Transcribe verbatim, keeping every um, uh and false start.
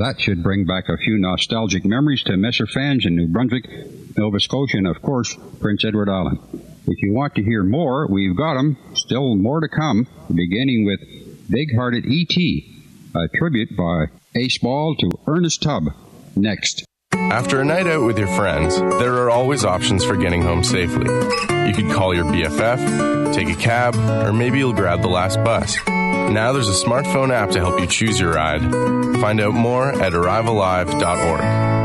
that should bring back a few nostalgic memories to Messer fans in New Brunswick, Nova Scotia, and, of course, Prince Edward Island. If you want to hear more, we've got them. Still more to come, beginning with Big-Hearted E T, a tribute by Ace Ball to Ernest Tubb. Next. After a night out with your friends, there are always options for getting home safely. You could call your B F F, take a cab, or maybe you'll grab the last bus. Now there's a smartphone app to help you choose your ride. Find out more at arrive alive dot org.